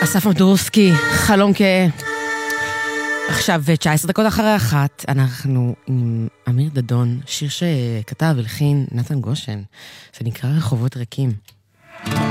אסף מדרוסקי, חלום עכשיו 19 דקות אחרי 1, אנחנו עם אמיר דדון, שיר שכתב ולחין נתן גושן, זה נקרא רחובות ריקים.